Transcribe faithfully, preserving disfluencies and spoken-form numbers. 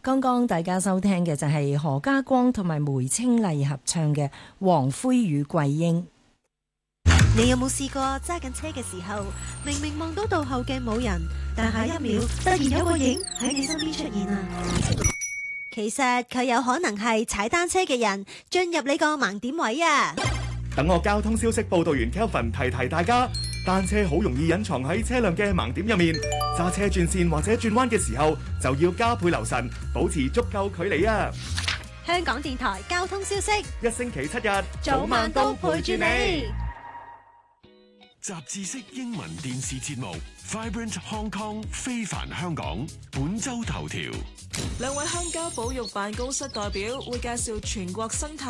剛剛大家收聽嘅就係何家光同埋梅清麗合唱嘅《黃灰與桂英》。 你有冇試過揸緊車嘅時候，明明望到倒後鏡冇人，但下一秒突然有個影喺你身邊出現啊？其實佢有可能係踩單車嘅人進入你個盲點位啊！ 等我交通消息報道員 Kelvin 提提大家，單車好容易隱藏喺車輛嘅盲點入面，揸車轉線或者轉彎嘅時候就要加倍留神，保持足夠距離啊！ 香港電台交通消息， 一星期七日早晚都陪住你。 雜誌式英文電視節目 Vibrant Hong Kong 非凡香港本周頭條， 兩位鄉郊保育辦公室代表會介紹全國生態